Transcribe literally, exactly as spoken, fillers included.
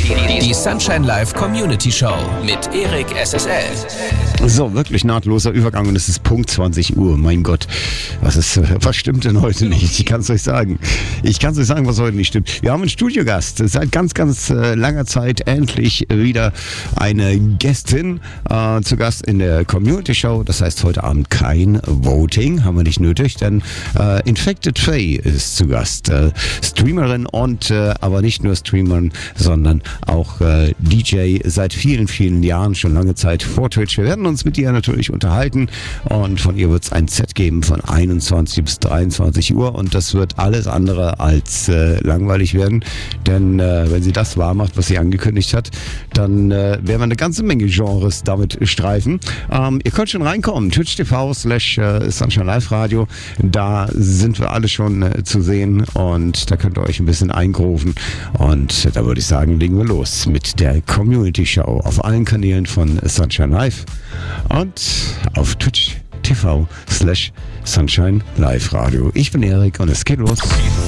Die Sunshine Live Community Show mit Erik S S L. So, wirklich nahtloser Übergang und es ist Punkt zwanzig Uhr. Mein Gott, was ist, was stimmt denn heute nicht? Ich kann es euch sagen. Ich kann es euch sagen, was heute nicht stimmt. Wir haben einen Studiogast. Seit ganz, ganz äh, langer Zeit endlich wieder eine Gästin äh, zu Gast in der Community Show. Das heißt, heute Abend kein Voting. Haben wir nicht nötig, denn äh, Infected Faye ist zu Gast. Äh, Streamerin und äh, aber nicht nur Streamerin, sondern auch äh, D J seit vielen, vielen Jahren, schon lange Zeit vor Twitch. Wir werden uns mit ihr natürlich unterhalten und von ihr wird es ein Set geben von einundzwanzig bis dreiundzwanzig Uhr und das wird alles andere als äh, langweilig werden, denn äh, wenn sie das wahr macht, was sie angekündigt hat, dann äh, werden wir eine ganze Menge Genres damit streifen. Ähm, ihr könnt schon reinkommen, twitch punkt t v slash Sunshine Live Radio, da sind wir alle schon äh, zu sehen und da könnt ihr euch ein bisschen eingrooven und da würde ich sagen, legen wir los mit der Community Show auf allen Kanälen von Sunshine Live und auf twitch punkt t v slash Sunshine Live Radio. Ich bin Erik und es geht los.